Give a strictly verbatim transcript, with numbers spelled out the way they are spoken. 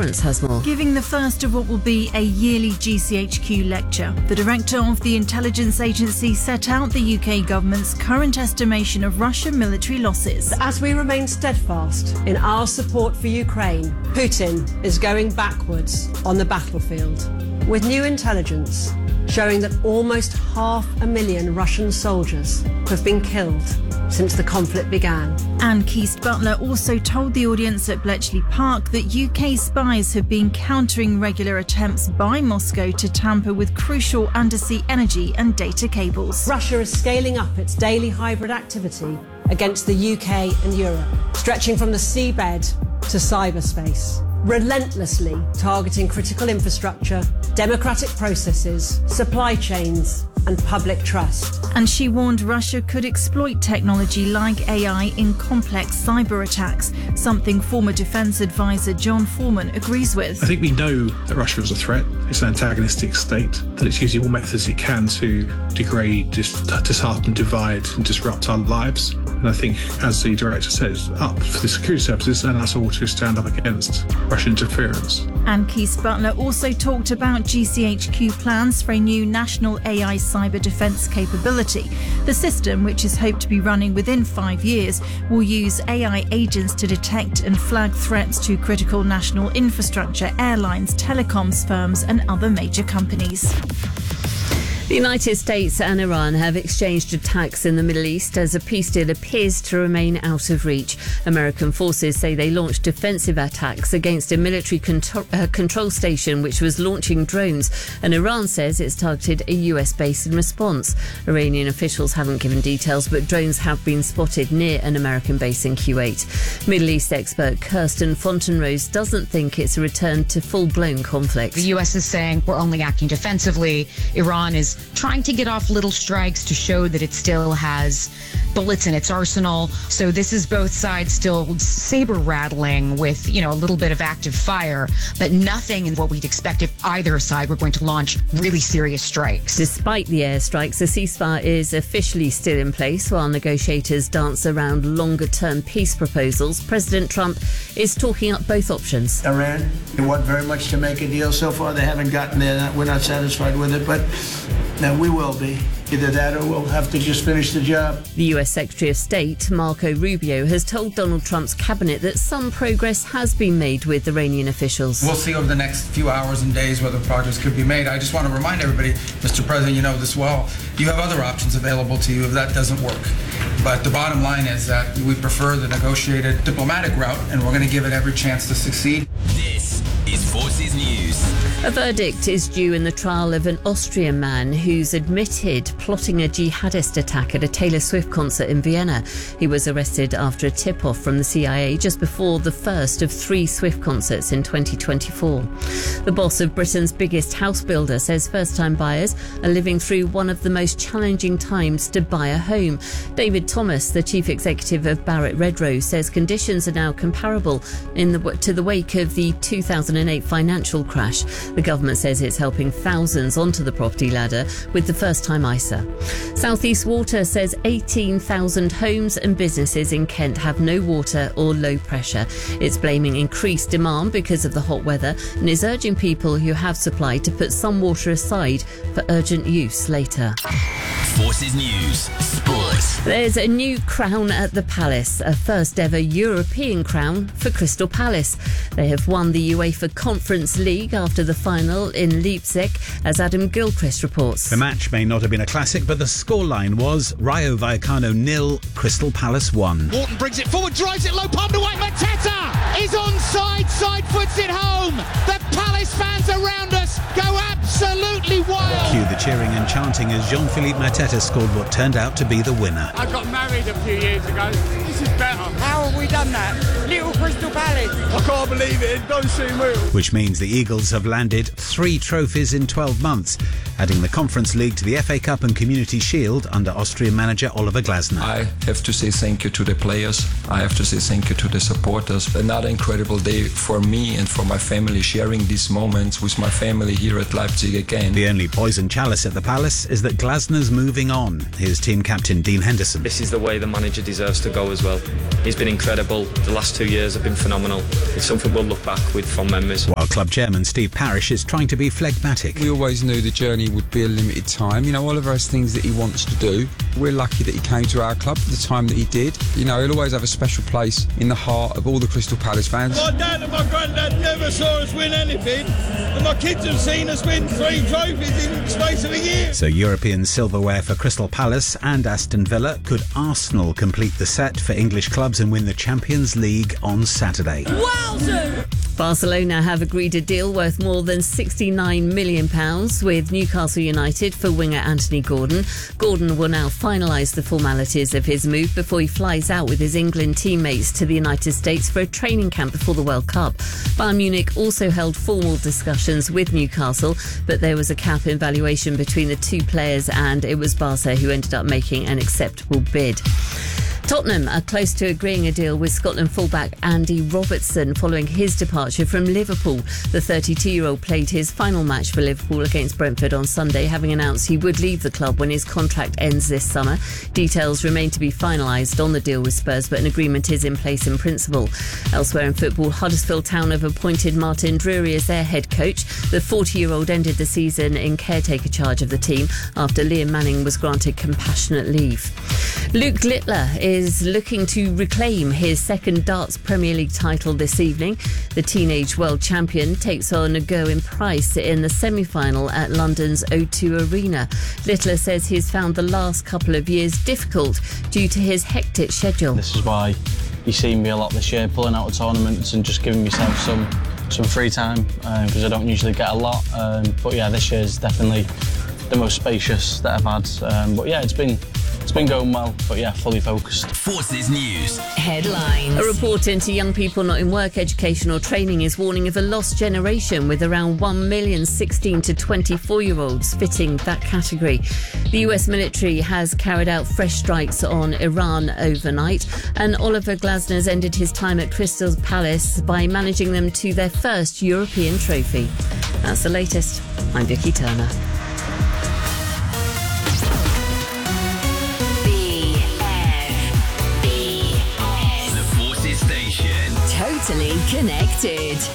Florence has more. Giving the first of what will be a yearly G C H Q lecture, the director of the intelligence agency set out the U K government's current estimation of Russian military losses. As we remain steadfast in our support for Ukraine, Putin is going backwards on the battlefield, with new intelligence showing that almost half a million Russian soldiers have been killed since the conflict began. Anne Keast-Butler also told the audience at Bletchley Park that U K spies have been countering regular attempts by Moscow to tamper with crucial undersea energy and data cables. Russia is scaling up its daily hybrid activity against the U K and Europe, stretching from the seabed to cyberspace, relentlessly targeting critical infrastructure, democratic processes, supply chains, and public trust. And she warned Russia could exploit technology like A I in complex cyber attacks, something former defence advisor John Foreman agrees with. I think we know that Russia is a threat. It's an antagonistic state, that it's using all methods it can to degrade, dis- dishearten, divide and disrupt our lives. And I think, as the director says, up for the security services and us all to stand up against Russian interference. Anne Keast-Butler also talked about G C H Q plans for a new national A I cyber defence capability. The system, which is hoped to be running within five years, will use A I agents to detect and flag threats to critical national infrastructure, airlines, telecoms firms and other major companies. The United States and Iran have exchanged attacks in the Middle East as a peace deal appears to remain out of reach. American forces say they launched defensive attacks against a military control, uh, control station which was launching drones, and Iran says it's targeted a U S base in response. Iranian officials haven't given details, but drones have been spotted near an American base in Kuwait. Middle East expert Kirsten Fontenrose doesn't think it's a return to full-blown conflict. The U S is saying we're only acting defensively. Iran is trying to get off little strikes to show that it still has bullets in its arsenal. So this is both sides still saber rattling with, you know, a little bit of active fire, but nothing in what we'd expect if either side were going to launch really serious strikes. Despite the airstrikes, a ceasefire is officially still in place while negotiators dance around longer-term peace proposals. President Trump is talking up both options. Iran, they want very much to make a deal. So far, they haven't gotten there. We're not satisfied with it, but now we will be. Either that or we'll have to just finish the job. The U S Secretary of State, Marco Rubio, has told Donald Trump's cabinet that some progress has been made with Iranian officials. We'll see over the next few hours and days whether progress could be made. I just want to remind everybody, Mister President, you know this well, you have other options available to you if that doesn't work. But the bottom line is that we prefer the negotiated diplomatic route, and we're going to give it every chance to succeed. This is Forces News. A verdict is due in the trial of an Austrian man who's admitted plotting a jihadist attack at a Taylor Swift concert in Vienna. He was arrested after a tip-off from the C I A just before the first of three Swift concerts in twenty twenty-four. The boss of Britain's biggest house builder says first-time buyers are living through one of the most challenging times to buy a home. David Thomas, the chief executive of Barratt Redrow, says conditions are now comparable in the, to the wake of the two thousand eight financial crash. The government says it's helping thousands onto the property ladder with the first-time I S A. South East Water says eighteen thousand homes and businesses in Kent have no water or low pressure. It's blaming increased demand because of the hot weather and is urging people who have supply to put some water aside for urgent use later. Forces News Sports. There's a new crown at the Palace, a first ever European crown for Crystal Palace. They have won the UEFA Conference League after the final in Leipzig, as Adam Gilchrist reports. The match may not have been a classic, but the scoreline was Rayo Vallecano nil, Crystal Palace one. Wharton brings it forward, drives it low, palmed away. Mateta is onside, side foots it home. The Palace fans around us go absolutely wild. Cue the cheering and chanting as Jean-Philippe Mateta scored what turned out to be the winner. I got married a few years ago. This is better. How have we done that? Little Crystal Palace. I can't believe it. It don't seem real. Which means the Eagles have landed three trophies in twelve months, adding the Conference League to the F A Cup and Community Shield under Austrian manager Oliver Glasner. I have to say thank you to the players. I have to say thank you to the supporters. Another incredible day for me and for my family, sharing these moments with my family here at Leipzig Leipzig again. The only poison chalice at the Palace is that Glasner's moving on. Here's team captain Dean Henderson. This is the way the manager deserves to go as well. He's been incredible. The last two years have been phenomenal. It's something we'll look back with fond memories. While club chairman Steve Parish is trying to be phlegmatic. We always knew the journey would be a limited time. You know, Oliver has things that he wants to do. We're lucky that he came to our club for the time that he did. You know, he'll always have a special place in the heart of all the Crystal Palace fans. My dad and my granddad never saw us win anything, and my kids have seen us win three trophies in the space of a year. So European silverware for Crystal Palace and Aston Villa. Could Arsenal complete the set for English clubs and win the Champions League on Saturday? Wowzer! Barcelona have agreed a deal worth more than sixty-nine million pounds with Newcastle United for winger Anthony Gordon. Gordon will now finalise the formalities of his move before he flies out with his England teammates to the United States for a training camp before the World Cup. Bayern Munich also held formal discussions with Newcastle, but there was a cap in valuation between the two players and it was Barca who ended up making an acceptable bid. Tottenham are close to agreeing a deal with Scotland fullback Andy Robertson following his departure from Liverpool. The thirty-two-year-old played his final match for Liverpool against Brentford on Sunday, having announced he would leave the club when his contract ends this summer. Details remain to be finalised on the deal with Spurs, but an agreement is in place in principle. Elsewhere in football, Huddersfield Town have appointed Martin Drury as their head coach. The forty-year-old ended the season in caretaker charge of the team after Liam Manning was granted compassionate leave. Luke Littler is looking to reclaim his second darts Premier League title this evening. The teenage world champion takes on Gerwyn Price in the semi-final at London's O two Arena. Littler says he's found the last couple of years difficult due to his hectic schedule. This is why you've seen me a lot this year, pulling out of tournaments and just giving myself some some free time because uh, I don't usually get a lot. Um, but yeah, this year is definitely the most spacious that I've had. Um, but yeah, it's been It's been going well, but yeah, fully focused. Forces News. Headlines. A report into young people not in work, education or training is warning of a lost generation, with around one million sixteen to twenty-four-year-olds fitting that category. The U S military has carried out fresh strikes on Iran overnight, and Oliver Glasner's ended his time at Crystal Palace by managing them to their first European trophy. That's the latest. I'm Vicky Turner. Totally connected.